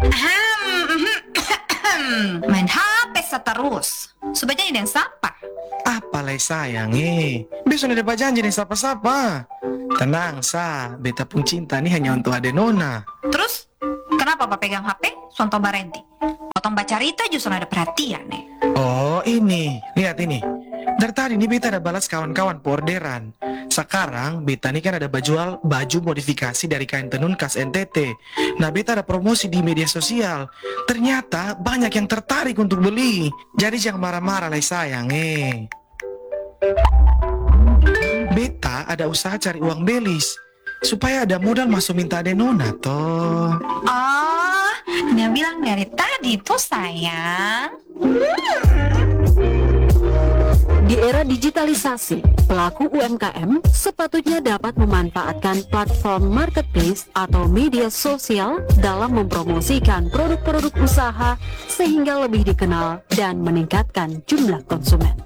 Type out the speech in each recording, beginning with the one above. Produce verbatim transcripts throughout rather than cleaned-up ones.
Ahem, main H P seterus. Sebaiknya ini yang sapa. Apalai sayang eh. Besok ada janji nih sapa-sapa. Tenang sa, beta pun cinta nih hanya untuk ade nona. Terus, kenapa Pak pegang H P? Sonto Barenti. Potong baca cerita justru ada perhatian nih. Oh ini, lihat ini. Dari tadi nih beta ada balas kawan-kawan po orderan. Sekarang beta nih kan ada baju baju modifikasi dari kain tenun khas N T T. Nah beta ada promosi di media sosial. Ternyata banyak yang tertarik untuk beli. Jadi jangan marah-marah lah sayang eh. Beta ada usaha cari uang belis supaya ada modal masuk minta ade nona toh. Oh, dia bilang dari tadi tuh sayang. Di era digitalisasi, pelaku U M K M sepatutnya dapat memanfaatkan platform marketplace atau media sosial dalam mempromosikan produk-produk usaha sehingga lebih dikenal dan meningkatkan jumlah konsumen.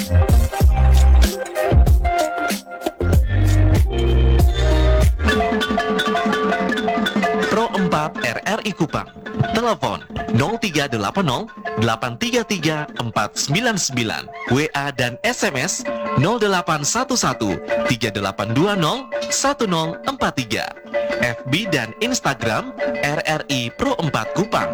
Pro empat R R I Kupang. Telepon nol tiga delapan nol delapan tiga tiga empat sembilan sembilan. W A dan S M S nol delapan satu satu tiga delapan dua nol satu nol empat tiga. F B dan Instagram R R I Pro empat Kupang.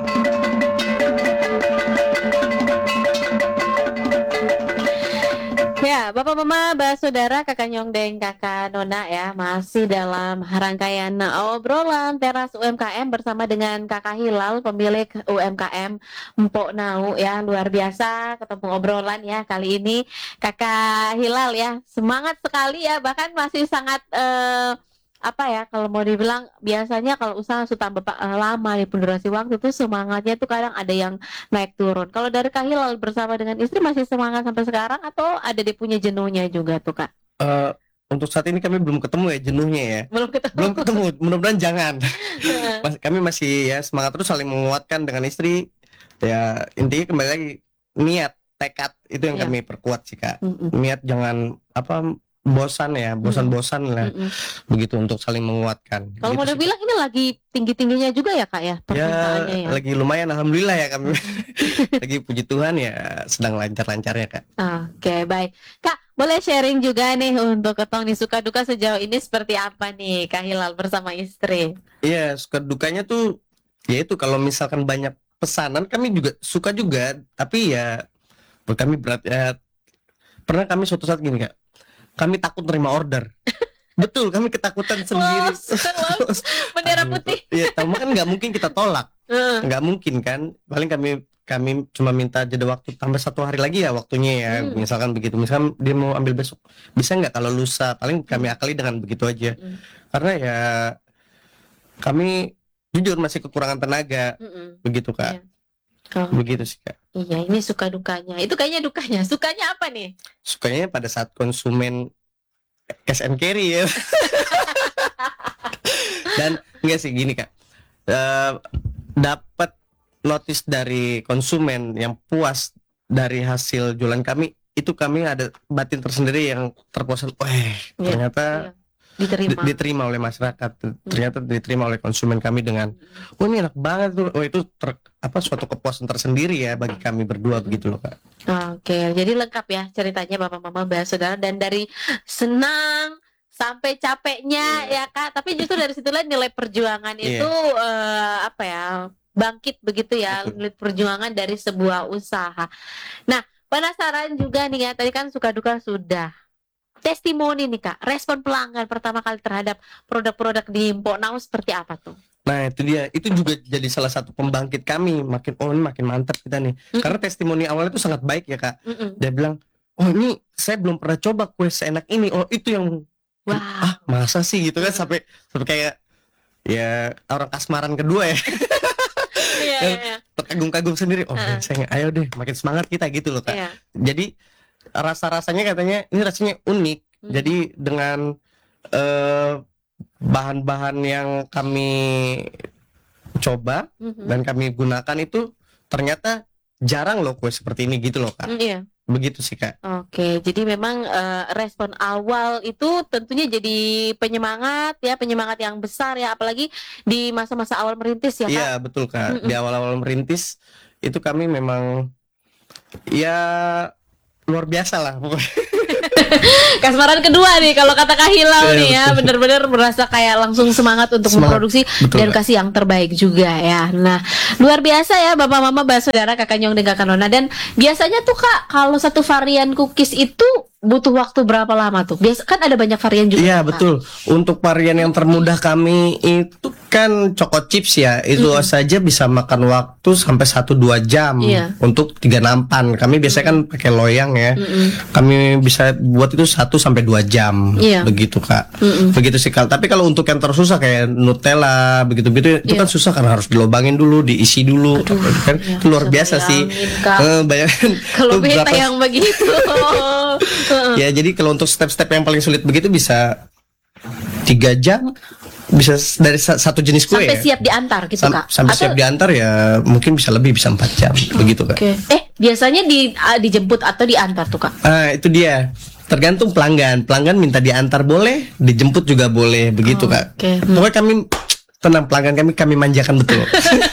Ya, Bapak Mama, Mbak Saudara, Kakak Nyongdeng, Kakak Nona ya, masih dalam rangkaian obrolan teras U M K M bersama dengan Kakak Hilal, pemilik U M K M Mpok Nau ya, luar biasa ketemu obrolan ya kali ini. Kakak Hilal ya, semangat sekali ya, bahkan masih sangat eh, apa ya, kalau mau dibilang biasanya kalau usaha sudah tambah uh, lama nih durasi waktu itu semangatnya tuh kadang ada yang naik turun. Kalau dari Kak Hilal bersama dengan istri masih semangat sampai sekarang atau ada dia punya jenuhnya juga tuh Kak? Uh, untuk saat ini kami belum ketemu ya jenuhnya ya. Belum ketemu. Belum ketemu. Mudah-mudahan jangan. Mas, kami masih ya semangat terus saling menguatkan dengan istri. Ya intinya kembali lagi niat, tekad itu yang ya. Kami perkuat sih Kak. Mm-mm. Niat jangan apa bosan ya, bosan-bosan lah, mm-mm. begitu untuk saling menguatkan. Kalau gitu mau dibilang ini lagi tinggi-tingginya juga ya Kak ya, permintaannya ya. Ya lagi lumayan, alhamdulillah ya kami. Lagi puji Tuhan ya sedang lancar-lancarnya Kak. Oke okay, baik, Kak boleh sharing juga nih untuk ketong nih suka duka sejauh ini seperti apa nih Kak Hilal bersama istri? Iya suka dukanya tuh, ya itu kalau misalkan banyak pesanan kami juga suka juga, tapi ya buat kami berat ya. Pernah kami suatu saat gini Kak. Kami takut terima order. Betul, kami ketakutan sendiri. Los, bendera putih. Iya, tahu kan nggak mungkin kita tolak, nggak uh. mungkin kan. Paling kami kami cuma minta jeda waktu tambah satu hari lagi ya waktunya ya. Hmm. Misalkan begitu, misalkan dia mau ambil besok, bisa nggak kalau lusa? Paling kami akali dengan begitu aja. Hmm. Karena ya kami jujur masih kekurangan tenaga, hmm. begitu Kak. Yeah. Oh. Begitu sih Kak. Iya ini suka dukanya. Itu kayaknya dukanya. Sukanya apa nih? Sukanya pada saat konsumen cash and carry ya. Dan enggak sih gini Kak. Uh, dapat notice dari konsumen yang puas dari hasil jualan kami, itu kami ada batin tersendiri yang terpuasan. Wah yeah. ternyata yeah. Diterima. diterima oleh masyarakat, ternyata diterima oleh konsumen kami dengan, oh ini enak banget tuh, oh itu ter, apa suatu kepuasan tersendiri ya bagi kami berdua begitu loh Kak. Oke, jadi lengkap ya ceritanya Bapak Mama Mbak Saudara, dan dari senang sampai capeknya yeah. ya Kak, tapi justru dari situlah nilai perjuangan yeah. itu uh, apa ya bangkit begitu ya, betul. Nilai perjuangan dari sebuah usaha. Nah penasaran juga nih ya, tadi kan suka duka sudah. Testimoni nih Kak, respon pelanggan pertama kali terhadap produk-produk di Mpok Nau seperti apa tuh? Nah itu dia, itu juga jadi salah satu pembangkit kami, makin oh ini makin mantap kita nih. Mm-mm. Karena testimoni awalnya itu sangat baik ya Kak. Mm-mm. Dia bilang, oh ini saya belum pernah coba kue seenak ini, oh itu yang wow. ah masa sih gitu kan, sampai sampai kayak ya orang kasmaran kedua ya. Iya, iya. Terkagum-kagum sendiri, oh uh. saya ayo deh makin semangat kita gitu loh Kak. Yeah. Jadi rasa-rasanya katanya ini rasanya unik. Hmm. Jadi dengan uh, bahan-bahan yang kami coba hmm. dan kami gunakan itu ternyata jarang loh kue seperti ini gitu loh Kak. Hmm, iya. begitu sih Kak. Oke, jadi memang eh, respon awal itu tentunya jadi penyemangat ya, penyemangat yang besar ya, apalagi di masa-masa awal merintis ya Kak. Iya betul Kak, Mm-mm. di awal-awal merintis itu kami memang ya luar biasa lah pokoknya. Kasmaran kedua nih kalau kata Kak Hilal Iya, nih ya, betul. bener-bener merasa kayak langsung semangat untuk Semangat, memproduksi betul, dan Kak. kasih yang terbaik juga ya. Nah, luar biasa ya Bapak Mama, Mbak Saudara, Kakak Nyong dan Kakak Nona. Dan biasanya tuh Kak, kalau satu varian cookies itu butuh waktu berapa lama tuh? Biasa kan ada banyak varian juga. Iya Kak. betul. Untuk varian yang termudah kami itu kan Choco Chips ya. Itu saja bisa makan waktu sampai satu dua jam Iya. untuk tiga nampan. Kami biasanya kan pakai loyang ya. Mm-mm. Kami bisa buat itu satu sampai dua jam. Iya. Begitu Kak. Mm-mm. Begitu sih Kak. Tapi kalau untuk yang tersusah kayak Nutella begitu-begitu itu Iya. kan susah karena harus dilobangin dulu, diisi dulu. Aduh, kan iya, itu luar bisa biasa sih. bayangin, Kak. Eh, bayangin Kalau tuh beta berapa- yang begitu. Heeh. Ya jadi kalau untuk step-step yang paling sulit begitu bisa tiga jam, bisa s- dari sa- satu jenis kue Sampai ya. siap diantar gitu Sam- Kak. sampai Atau- siap diantar ya mungkin bisa lebih, bisa empat jam begitu Kak. Oke. Eh, biasanya di ah, dijemput atau diantar tuh Kak? Ah itu dia, tergantung pelanggan. Pelanggan minta diantar boleh, dijemput juga boleh begitu Oh, Kak. oke. Hmm. Pokoknya kami tenang, pelanggan kami kami manjakan betul.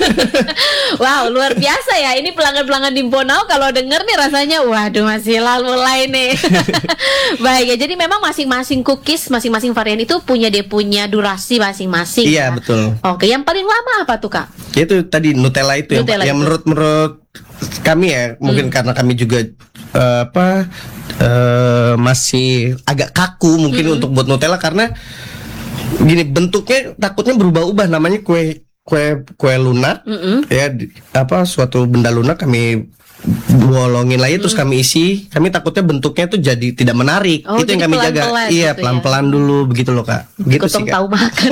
Wow, luar biasa ya. Ini pelanggan-pelanggan di Mponau kalau denger nih rasanya waduh masih lalu mulai nih. Baik ya. Jadi memang masing-masing cookies, masing-masing varian itu punya dia punya durasi masing-masing. Iya ya? betul. Oke, yang paling lama apa tuh Kak? Itu tadi Nutella itu yang- Nutella yang, itu. Hmm. menurut menurut kami ya mungkin karena kami juga eh, apa eh, masih agak kaku mungkin Hmm. untuk buat Nutella karena gini bentuknya takutnya berubah-ubah, namanya kue kue kue lunak Mm-mm. ya di- apa suatu benda lunak kami bolongin lagi terus kami isi, kami takutnya bentuknya tuh jadi tidak menarik. Oh, Itu yang jadi kami jaga. pelan-pelan Iya, gitu ya. pelan-pelan dulu begitu loh Kak. Gitu sih Ketong Kak. tahu makan.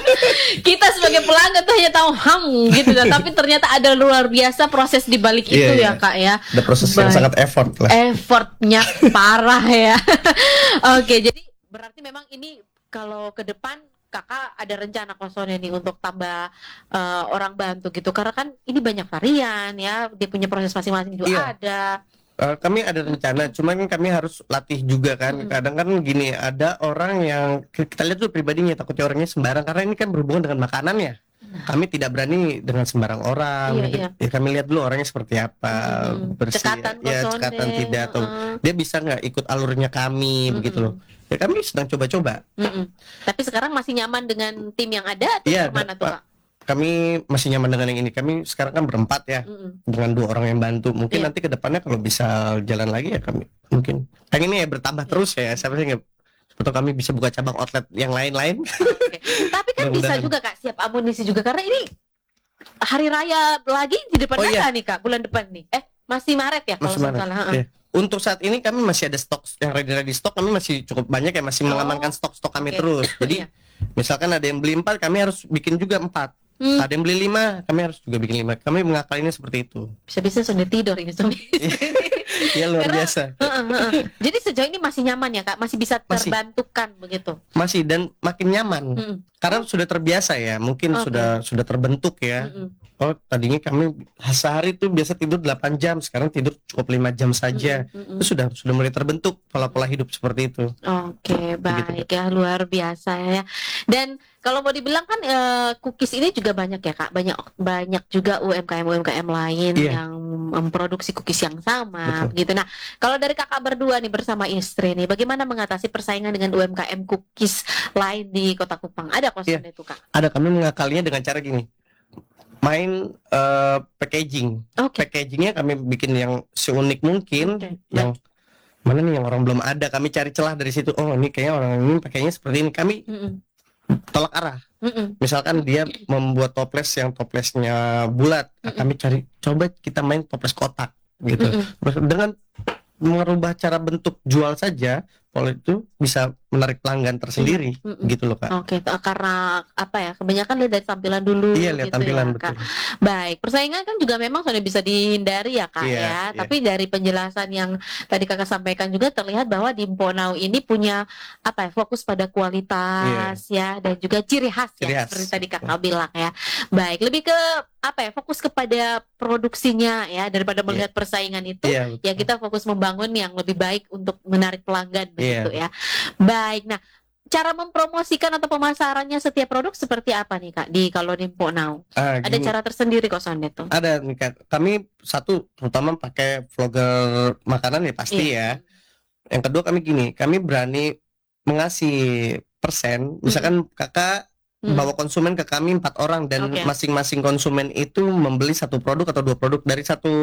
Kita sebagai pelanggan tuh hanya tahu ham gitu dan tapi ternyata ada luar biasa proses di balik Iya, itu iya. ya Kak ya. Ada proses yang Baik. sangat effort lah. Effortnya parah ya. Oke, jadi berarti memang ini kalau ke depan Kakak ada rencana kosongnya nih untuk tambah eh, orang bantu gitu karena kan ini banyak varian ya, dia punya proses masing-masing juga Iya. ada. Eh, kami ada rencana, cuman kan kami harus latih juga kan. Mm-mm. Kadang kan gini, ada orang yang kita lihat tuh pribadinya takutnya orangnya sembarang karena ini kan berhubungan dengan makanan ya. Kami tidak berani dengan sembarang orang. Iya, gitu. iya. Ya, kami lihat dulu orangnya seperti apa, Hmm, bersih, cekatan ya kosonde, cekatan tidak atau heeh. dia bisa nggak ikut alurnya kami begitu loh. Ya kami sedang coba-coba. Mm-mm. Tapi sekarang masih nyaman dengan tim yang ada atau Iya, gimana tuh Pak. Kak? Kami masih nyaman dengan yang ini. Kami sekarang kan berempat ya, Mm-mm. dengan dua orang yang bantu. Mungkin Iya. nanti ke depannya kalau bisa jalan lagi ya kami mungkin. Yang ini ya bertambah terus ya. Sampai nggak, atau kami bisa buka cabang outlet yang lain-lain. Oke. Tapi kan bisa Mudah-mudahan. juga Kak siap amunisi juga karena ini hari raya lagi di depan Oh, mata iya. nih Kak, bulan depan nih. Eh, masih Maret ya kalau Masih nggak Maret, salah. heeh. iya. Untuk saat ini kami masih ada stok yang ready-ready stok, kami masih cukup banyak ya, masih Oh, mengamankan stok-stok kami oke. terus. Jadi Iya. misalkan ada yang beli empat, kami harus bikin juga empat. Hmm, Ada yang beli lima, kami harus juga bikin lima. Kami mengakalinya seperti itu. bisa-bisa sudah tidur ini suami. Ya luar Karena- biasa. Heeh, heeh. Jadi sejauh ini masih nyaman ya Kak, masih bisa Masih. terbantukan begitu. Masih dan makin nyaman. Mm-mm. Karena sudah terbiasa ya, mungkin Oke. sudah sudah terbentuk ya. Mm-mm. Oh, tadinya kami sehari tuh biasa tidur delapan jam, sekarang tidur cukup lima jam saja. Mm-mm. Itu sudah sudah mulai terbentuk pola-pola hidup seperti itu. Oke, baik ya, luar biasa ya. Dan kalau mau dibilang kan eh, cookies ini juga banyak ya Kak, banyak banyak juga U M K M U M K M lain Iya. yang memproduksi cookies yang sama, Betul. gitu. Nah, kalau dari Kakak berdua nih bersama istri nih, bagaimana mengatasi persaingan dengan U M K M cookies lain di Kota Kupang? Ada kosnya itu Kak? Ada kami mengakalinya dengan cara gini. Main eh, packaging. Oke. Packagingnya kami bikin yang seunik mungkin, Oke, yang mana nih yang orang belum ada, kami cari celah dari situ. Oh, ini kayaknya orang ini pakainya seperti ini. Kami Mm-mm. tolak arah. Mm-mm. Misalkan dia membuat toples yang toplesnya bulat, nah, Mm-mm. kami cari coba kita main toples kotak gitu. Mm-mm. Dengan merubah cara bentuk jual saja, pola itu bisa menarik pelanggan tersendiri, Mm-mm. gitu loh Kak. Oke, t- karena apa ya? Kebanyakan lihat dari tampilan dulu Iya, lihat gitu tampilan ya, betul. Kak. Baik, persaingan kan juga memang sudah bisa dihindari ya Kak Iya, ya. iya. Tapi dari penjelasan yang tadi Kakak sampaikan juga terlihat bahwa di Mpo Now ini punya apa ya? Fokus pada kualitas ya dan juga ciri khas Ciri ya khas. seperti tadi Kakak bilang ya. Baik, lebih ke apa ya? Fokus kepada produksinya ya daripada melihat persaingan itu. Iya, betul. Ya kita fokus membangun yang lebih baik untuk menarik pelanggan begitu Iya. ya. Baik, nah cara mempromosikan atau pemasarannya setiap produk seperti apa nih Kak di kalau di Mpo Now? Ah, Ada gini. cara tersendiri kok Sondet tuh. Ada nih Kak. Kami satu terutama pakai vlogger makanan ya pasti Iya. ya. Yang kedua kami gini, kami berani mengasih persen. Misalkan Kakak Hmm. bawa konsumen ke kami empat orang dan Oke. masing-masing konsumen itu membeli satu produk atau dua produk dari satu